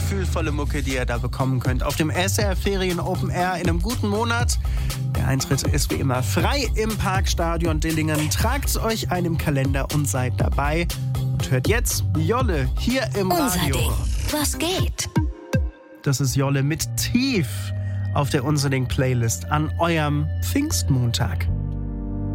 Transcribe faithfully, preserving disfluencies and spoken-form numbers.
gefühlvolle Mucke, die ihr da bekommen könnt. Auf dem S R Ferien Open Air in einem guten Monat. Der Eintritt ist wie immer frei im Parkstadion Dillingen. Tragt's euch ein im Kalender und seid dabei. Und hört jetzt Jolle hier im Unser Radio. Ding. Was geht? Das ist Jolle mit Tief auf der Unser Ding Playlist an eurem Pfingstmontag.